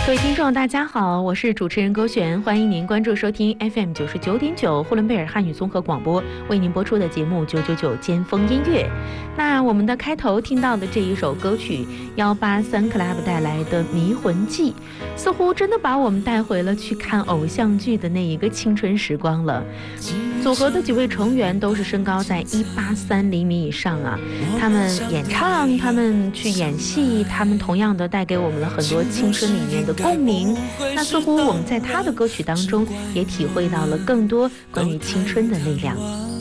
各位听众大家好，我是主持人勾璇，欢迎您关注收听 FM 99.9呼伦贝尔汉语综合广播为您播出的节目999尖峰音乐。那我们的开头听到的这一首歌曲183 Club 带来的迷魂记，似乎真的把我们带回了去看偶像剧的那一个青春时光了。组合的几位成员都是身高在183厘米以上啊，他们演唱，他们去演戏，他们同样的带给我们了很多青春里面的共鸣。那似乎我们在他的歌曲当中也体会到了更多关于青春的力量。